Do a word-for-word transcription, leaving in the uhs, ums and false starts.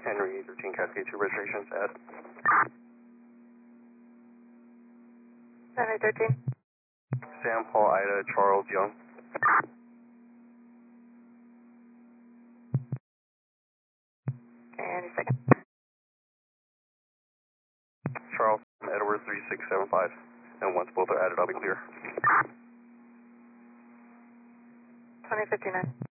Henry thirteen Cascade two registrations at Henry thirteen. Sam Paul Ida Charles Young. And second. Charles Edward three six seven five. And once both are added, I'll be clear. twenty fifty-nine.